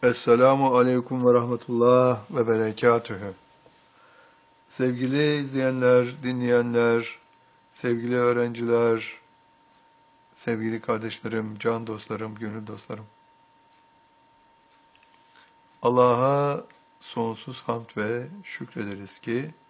Esselamu Aleyküm ve Rahmetullah ve Berekatühü. Sevgili izleyenler, dinleyenler, sevgili öğrenciler, sevgili kardeşlerim, can dostlarım, gönül dostlarım. Allah'a sonsuz hamd ve şükrederiz ki